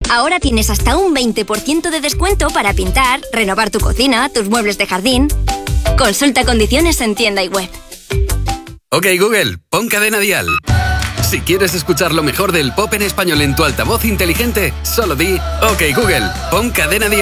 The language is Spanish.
Ahora tienes hasta un 20% de descuento para pintar, renovar tu cocina, tus muebles de jardín. Consulta condiciones en tienda y web. Ok, Google, pon Cadena Dial. Si quieres escuchar lo mejor del pop en español en tu altavoz inteligente, solo di: Ok, Google, pon Cadena Dial.